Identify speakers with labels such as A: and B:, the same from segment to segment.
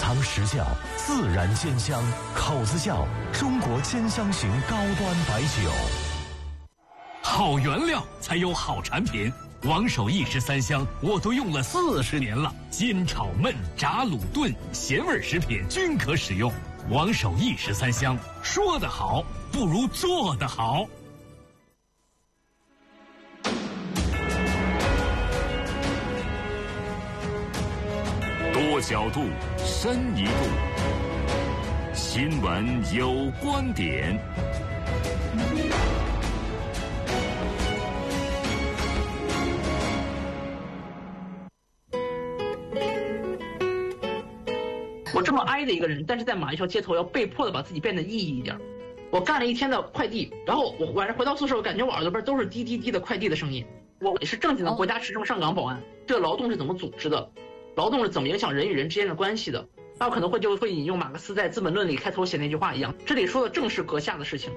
A: 尝实效，自然鲜香，口子窖中国鲜香型高端白酒。
B: 好原料才有好产品，王守义13香我都用了40年了，煎炒焖炸卤炖咸味食品均可使用。王守义13香，说得好不如做得好。
C: 多角度，深一步。新闻有观点。
D: 我这么哀的一个人，但是在马玉桥街头要被迫的把自己变得意义一点。我干了一天的快递，然后我晚上回到宿舍，我感觉我耳朵边都是滴滴滴的快递的声音。我也是正经的国家持证上岗保安，这个劳动是怎么组织的？劳动是怎么影响人与人之间的关系的？那我可能会引用马克思在《资本论》里开头写那句话一样，这里说的正是阁下的事情。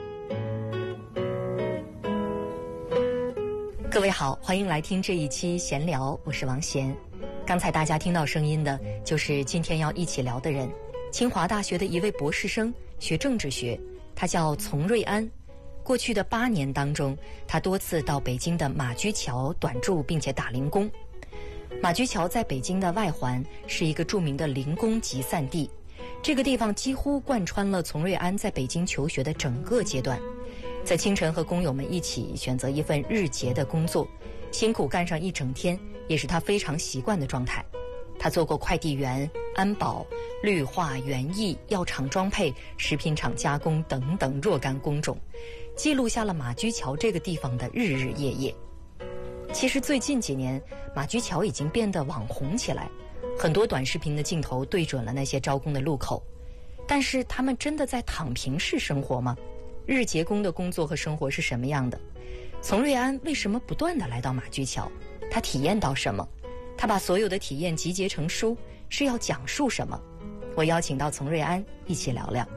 E: 各位好，欢迎来听这一期闲聊，我是王贤。刚才大家听到声音的就是今天要一起聊的人，清华大学的一位博士生，学政治学，他叫丛瑞安。过去的8年当中，他多次到北京的马驹桥短住并且打零工。马驹桥在北京的外环，是一个著名的零工集散地，这个地方几乎贯穿了丛瑞安在北京求学的整个阶段。在清晨和工友们一起选择一份日结的工作，辛苦干上一整天，也是他非常习惯的状态。他做过快递员、安保、绿化、园艺、药厂装配、食品厂加工等等若干工种，记录下了马驹桥这个地方的日日夜夜。其实最近几年，马驹桥已经变得网红起来，很多短视频的镜头对准了那些招工的路口。但是他们真的在躺平式生活吗？日结工的工作和生活是什么样的？丛瑞安为什么不断地来到马驹桥？他体验到什么？他把所有的体验集结成书，是要讲述什么？我邀请到丛瑞安一起聊聊。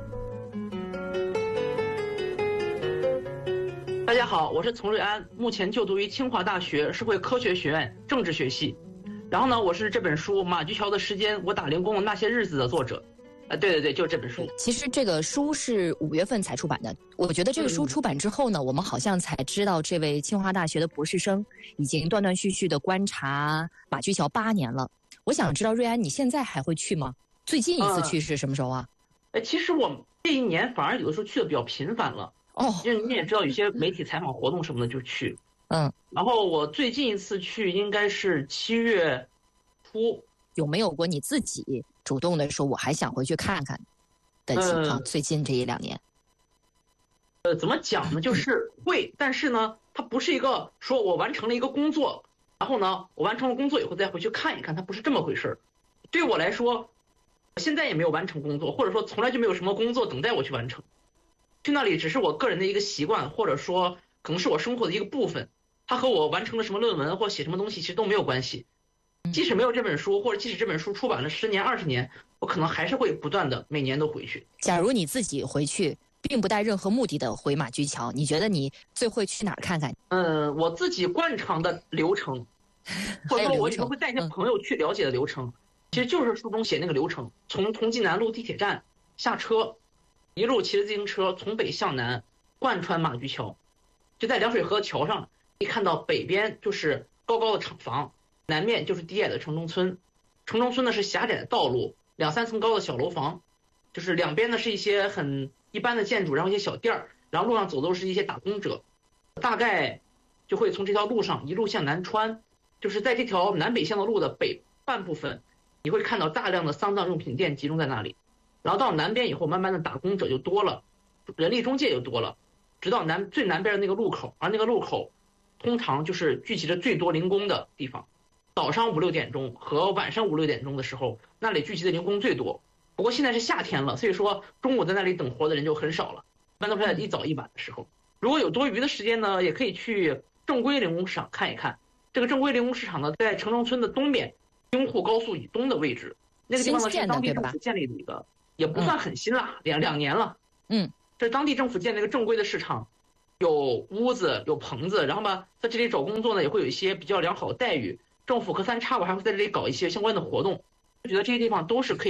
D: 大家好，我是丛瑞安，目前就读于清华大学社会科学学院政治学系。然后呢，我是这本书《马驹桥的时间：我打零工的那些日子》的作者。对，就是这本书。
F: 其实这个书是5月份才出版的。我觉得这个书出版之后呢，我们好像才知道这位清华大学的博士生已经断断续续的观察马驹桥8年了。我想知道瑞安，你现在还会去吗？最近一次去是什么时候啊？
D: 其实我这一年反而有的时候去的比较频繁了。因为你也知道，有些媒体采访活动什么的就去。然后我最近一次去应该是7月初。
F: 有没有过你自己主动的说我还想回去看看的情况？最近这1-2年，
D: 怎么讲呢？就是会，但是呢，它不是一个说我完成了一个工作，然后呢，我完成了工作以后再回去看一看，它不是这么回事儿。对我来说，我现在也没有完成工作，或者说从来就没有什么工作等待我去完成。去那里只是我个人的一个习惯，或者说可能是我生活的一个部分，它和我完成了什么论文或写什么东西其实都没有关系。即使没有这本书，或者即使这本书出版了10年、20年，我可能还是会不断的每年都回去。
F: 假如你自己回去，并不带任何目的的回马驹桥，你觉得你最会去哪儿看看？
D: 我自己惯常的流程，或者说我可能会带一些朋友去了解的流程，其实就是书中写那个流程：从同济南路地铁站下车，一路骑着自行车从北向南贯穿马驹桥，就在凉水河桥上，可以看到北边就是高高的厂房，南面就是低矮的城中村。城中村呢是狭窄的道路，2、3层高的小楼房，就是两边呢是一些很一般的建筑，然后一些小店儿，然后路上走都是一些打工者。大概就会从这条路上一路向南穿，就是在这条南北向的路的北半部分，你会看到大量的丧葬用品店集中在那里。然后到南边以后，慢慢的打工者就多了，人力中介就多了，直到最南边的那个路口，而那个路口通常就是聚集着最多零工的地方。早上5、6点钟和晚上5、6点钟的时候，那里聚集的零工最多。不过现在是夏天了，所以说中午在那里等活的人就很少了，一般都是在一早一晚的时候。如果有多余的时间呢，也可以去正规零工市场看一看。这个正规零工市场呢，在城中村的东边，京沪高速以东的位置。那个地方呢是当地政府建立的一个，也不算很新啦，两年了。这是当地政府建了一个正规的市场，有屋子有棚子，然后吧，在这里找工作呢也会有一些比较良好的待遇。政府隔三差五还会在这里搞一些相关的活动，我觉得这些地方都是可以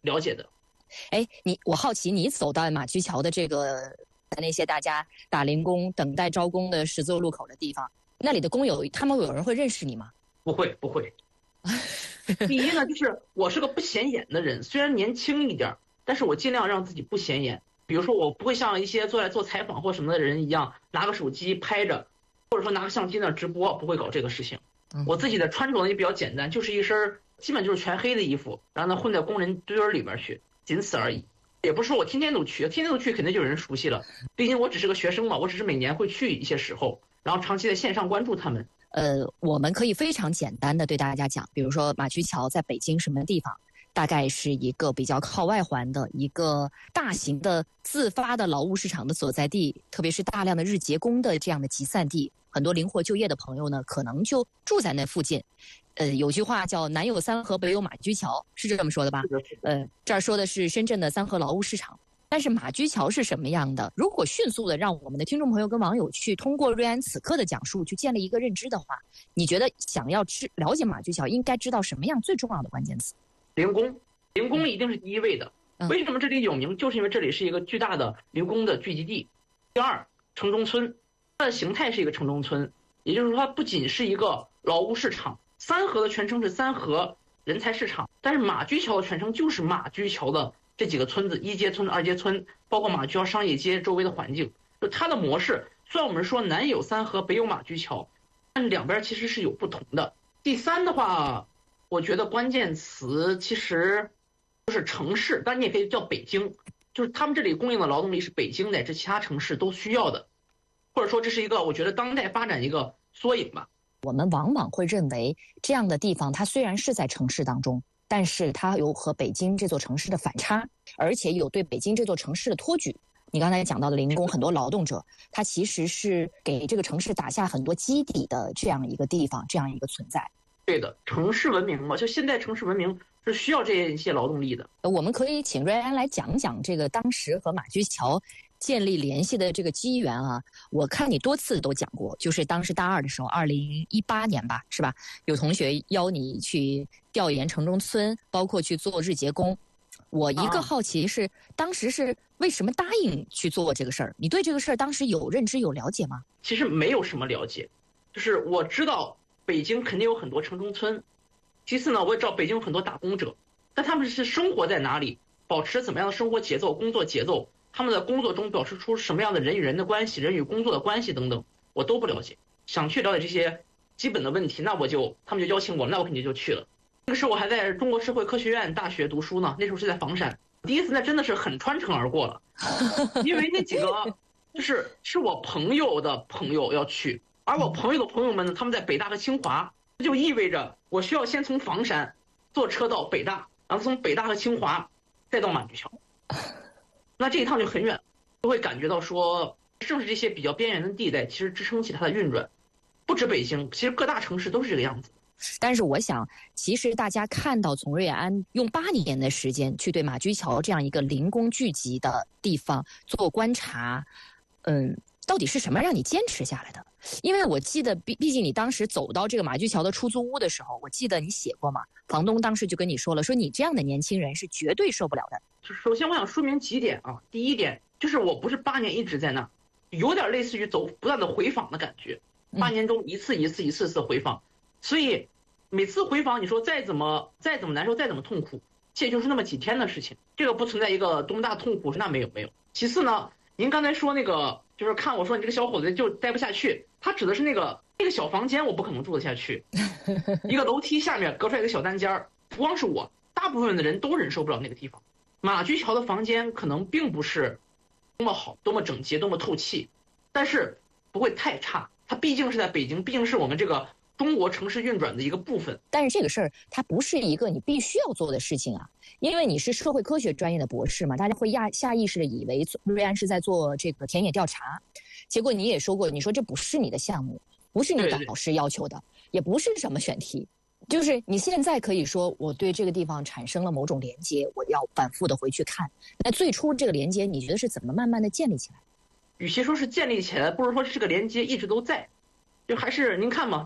D: 了解的。
F: 我好奇，你走到马驹桥的这个那些大家打零工、等待招工的十字路口的地方，那里的工友他们有人会认识你吗？
D: 不会。第一呢，就是我是个不显眼的人，虽然年轻一点，但是我尽量让自己不显眼。比如说，我不会像一些做采访或什么的人一样，拿个手机拍着，或者说拿个相机那直播，不会搞这个事情。我自己的穿着呢也比较简单，就是一身基本就是全黑的衣服，然后呢混在工人堆里边去，仅此而已。也不是说我天天都去肯定就有人熟悉了。毕竟我只是个学生嘛，我只是每年会去一些时候，然后长期在线上关注他们。
F: 我们可以非常简单的对大家讲，比如说马驹桥在北京什么地方，大概是一个比较靠外环的一个大型的自发的劳务市场的所在地，特别是大量的日结工的这样的集散地，很多灵活就业的朋友呢，可能就住在那附近。有句话叫南有三河，北有马驹桥，是这么说的吧？这儿说的是深圳的三河劳务市场。但是马驹桥是什么样的？如果迅速的让我们的听众朋友跟网友去通过瑞安此刻的讲述去建立一个认知的话，你觉得想要了解马驹桥，应该知道什么样最重要的关键词？
D: 零工一定是第一位的。为什么这里有名？就是因为这里是一个巨大的零工的聚集地。第二，城中村，它的形态是一个城中村，也就是说它不仅是一个劳务市场，三河的全称是三河人才市场，但是马驹桥的全称就是马驹桥的这几个村子，一街村、二街村，包括马驹桥商业街周围的环境，就它的模式。虽然我们说南有三河，北有马驹桥，但是两边其实是有不同的。第三的话，我觉得关键词其实就是城市，当然你也可以叫北京，就是他们这里供应的劳动力是北京乃至其他城市都需要的，或者说这是一个我觉得当代发展一个缩影吧。
F: 我们往往会认为这样的地方，它虽然是在城市当中，但是它有和北京这座城市的反差，而且有对北京这座城市的托举。你刚才讲到的零工，很多劳动者，他其实是给这个城市打下很多基底的这样一个地方，这样一个存在。
D: 对的，城市文明嘛，就现在城市文明是需要这些劳动力的。
F: 我们可以请瑞安来讲讲这个当时和马驹桥建立联系的这个机缘啊。我看你多次都讲过，就是当时大二的时候，2018年吧，是吧？有同学邀你去调研城中村，包括去做日结工。我一个好奇是，当时是为什么答应去做这个事儿？你对这个事儿当时有认知有了解吗？
D: 其实没有什么了解，就是我知道北京肯定有很多城中村，其次呢，我也知道北京有很多打工者，但他们是生活在哪里，保持怎么样的生活节奏、工作节奏，他们在工作中表示出什么样的人与人的关系、人与工作的关系等等，我都不了解。想去了解这些基本的问题，那他们就邀请我，那我肯定就去了。那个时候我还在中国社会科学院大学读书呢，那时候是在房山，第一次那真的是很穿城而过了，因为那几个是我朋友的朋友要去，而我朋友的朋友们呢，他们在北大和清华，这就意味着我需要先从房山坐车到北大，然后从北大和清华再到马驹桥，那这一趟就很远，就会感觉到说，正是这些比较边缘的地带，其实支撑起它的运转，不止北京，其实各大城市都是这个样子。
F: 但是我想，其实大家看到从瑞安用8年的时间去对马驹桥这样一个零工聚集的地方做观察，到底是什么让你坚持下来的？因为我记得，毕竟你当时走到这个马驹桥的出租屋的时候，我记得你写过嘛，房东当时就跟你说了，说你这样的年轻人是绝对受不了的。
D: 首先我想说明几点啊，第一点就是我不是8年一直在那，有点类似于不断的回访的感觉，8年中一次回访。所以每次回访，你说再怎么难受，再怎么痛苦，这也就是那么几天的事情，这个不存在一个多么大痛苦，那没有。其次呢，您刚才说那个就是看我说你这个小伙子就待不下去，他指的是那个小房间，我不可能住得下去，一个楼梯下面隔出来一个小单间儿，不光是我，大部分的人都忍受不了那个地方。马驹桥的房间可能并不是多么好、多么整洁、多么透气，但是不会太差，它毕竟是在北京，毕竟是我们这个中国城市运转的一个部分。
F: 但是这个事儿它不是一个你必须要做的事情啊，因为你是社会科学专业的博士嘛，大家会下意识的以为瑞安是在做这个田野调查，结果你也说过，你说这不是你的项目，不是你的老师要求的，也不是什么选题，就是你现在可以说我对这个地方产生了某种连接，我要反复的回去看。那最初这个连接你觉得是怎么慢慢的建立起来？
D: 与其说是建立起来，不如说这个连接一直都在。就还是您看嘛，